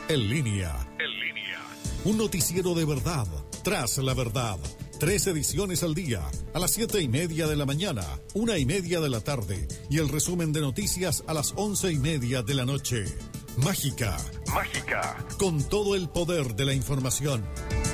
En línea. Un noticiero de verdad, tras la verdad. 3 ediciones al día, a las 7:30 de la mañana, 1:30 de la tarde y el resumen de noticias a las 11:30 de la noche. Mágica. Con todo el poder de la información.